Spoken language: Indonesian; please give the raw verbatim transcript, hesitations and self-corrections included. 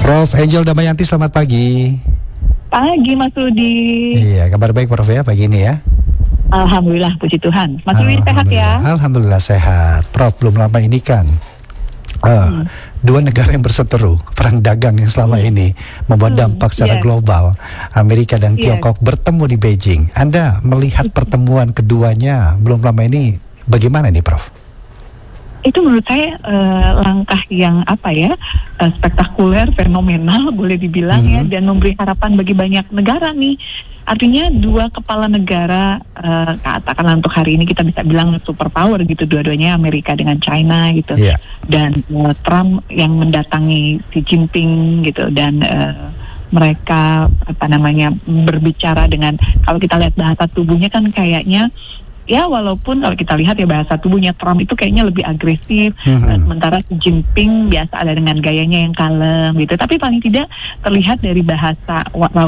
Prof Angel Damayanti, selamat pagi. Pagi Mas Rudi. Iya, kabar baik Prof ya pagi ini ya? Alhamdulillah, puji Tuhan. Mas Rudi sehat ya? Alhamdulillah sehat. Prof, belum lama ini kan uh, hmm. dua negara yang berseteru, perang dagang yang selama hmm. ini membuat dampak secara yeah. global, Amerika dan yeah. Tiongkok bertemu di Beijing. Anda melihat pertemuan keduanya belum lama ini bagaimana nih Prof? Itu menurut saya uh, langkah yang apa ya, uh, spektakuler, fenomenal boleh dibilang mm-hmm. ya, dan memberi harapan bagi banyak negara nih. Artinya dua kepala negara, uh, katakanlah untuk hari ini kita bisa bilang superpower gitu, dua-duanya Amerika dengan China gitu, yeah. dan uh, Trump yang mendatangi Xi Jinping gitu, dan uh, mereka apa namanya berbicara dengan, kalau kita lihat bahasa tubuhnya kan kayaknya ya, walaupun kalau kita lihat ya bahasa tubuhnya Trump itu kayaknya lebih agresif, mm-hmm. sementara Xi Jinping biasa ada dengan gayanya yang kalem gitu. Tapi paling tidak terlihat dari bahasa